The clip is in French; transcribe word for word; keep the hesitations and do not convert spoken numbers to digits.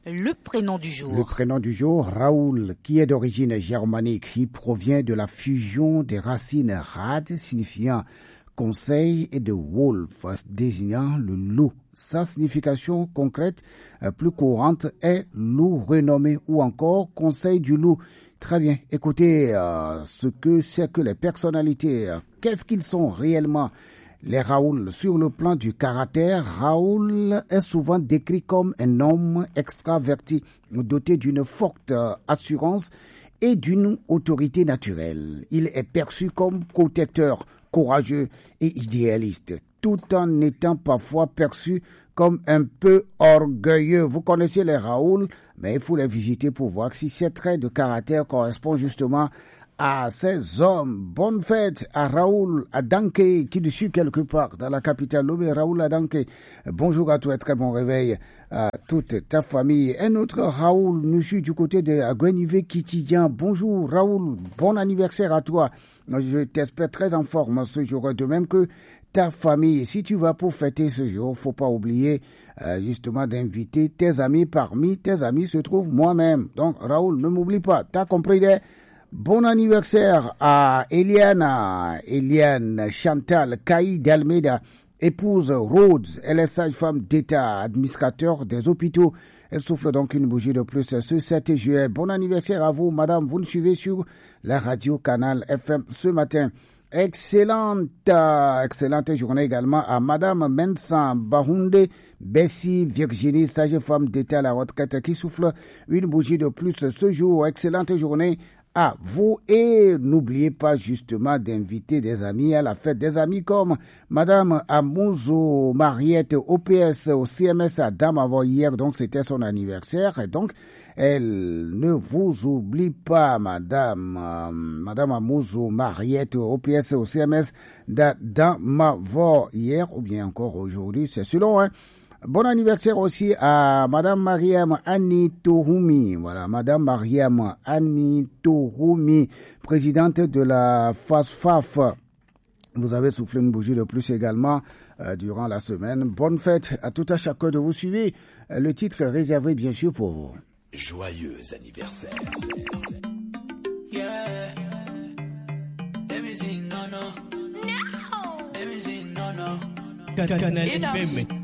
Le prénom du jour. Le prénom du jour, Raoul, qui est d'origine germanique, qui provient de la fusion des racines Rad, signifiant conseil, et de Wolf, désignant le loup. Sa signification concrète, plus courante, est loup renommé ou encore conseil du loup. Très bien. Écoutez euh, ce que c'est que les personnalités. Euh, qu'est-ce qu'ils sont réellement? Les Raoul, sur le plan du caractère, Raoul est souvent décrit comme un homme extraverti, doté d'une forte assurance et d'une autorité naturelle. Il est perçu comme protecteur, courageux et idéaliste, tout en étant parfois perçu comme un peu orgueilleux. Vous connaissez les Raoul, mais il faut les visiter pour voir si ces traits de caractère correspondent justement à ces hommes. Bonne fête à Raoul Adanke, qui est dessus quelque part dans la capitale Lomé. Raoul Adanke, bonjour à toi et très bon réveil à toute ta famille. Un autre Raoul, nous sommes du côté de Guenivé Quotidien. Bonjour Raoul, bon anniversaire à toi. Je t'espère très en forme ce jour, de même que ta famille. Si tu vas pour fêter ce jour, faut pas oublier euh, justement d'inviter tes amis. Parmi tes amis se trouve moi-même. Donc Raoul, ne m'oublie pas, t'as compris des... Bon anniversaire à Eliane, Eliane Chantal Caï d'Almeida, épouse Rhodes. Elle est sage-femme d'État, administrateur des hôpitaux. Elle souffle donc une bougie de plus ce sept juillet. Bon anniversaire à vous, madame. Vous nous suivez sur la radio Canal F M ce matin. Excellente, euh, excellente journée également à madame Mensa Bahunde Bessie Virginie, sage-femme d'État à la retraite, qui souffle une bougie de plus ce jour. Excellente journée à vous et n'oubliez pas justement d'inviter des amis à la fête. Des amis comme madame Amouzo Mariette O P S au C M S à Damavo hier, donc c'était son anniversaire et donc elle ne vous oublie pas, madame, euh, madame Amouzo Mariette O P S au C M S à Damavo hier ou bien encore aujourd'hui, c'est selon, hein. Bon anniversaire aussi à madame Mariam Annie Touroumi. Voilà, madame Mariam Annie Touroumi, présidente de la FASFAF. Vous avez soufflé une bougie de plus également euh, durant la semaine. Bonne fête à tout à chacun de vous. Suivez euh, le titre réservé bien sûr pour vous. Joyeux anniversaire. Yeah. Let me see, no, no. No. Let me see, no, no. Canal F M.